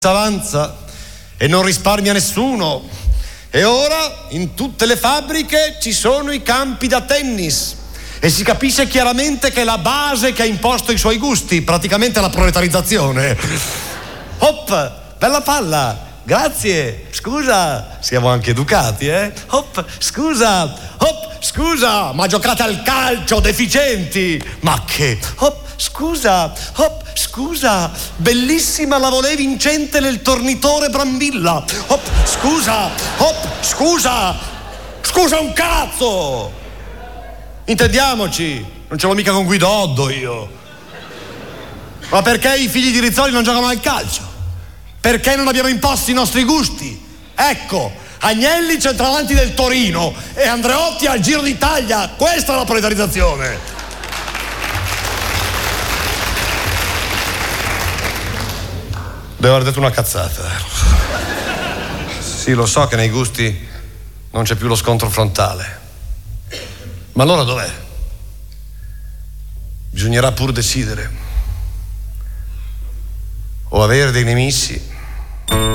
avanza e non risparmia nessuno. E ora in tutte le fabbriche ci sono i campi da tennis e si capisce chiaramente che è la base che ha imposto i suoi gusti, praticamente la proletarizzazione. Hop, bella palla, grazie, scusa, siamo anche educati, Hop, scusa, ma giocate al calcio, deficienti. Ma che? Hop, scusa, bellissima la volée vincente nel tornitore Brambilla. Hop, scusa un cazzo! Intendiamoci, non ce l'ho mica con Guidoddo io. Ma perché i figli di Rizzoli non giocano al calcio? Perché non abbiamo imposto i nostri gusti? Ecco, Agnelli centravanti del Torino e Andreotti al Giro d'Italia. Questa è la proletarizzazione. Devo aver detto una cazzata. Sì, lo so che nei gusti non c'è più lo scontro frontale. Ma allora dov'è? Bisognerà pur decidere. O avere dei nemici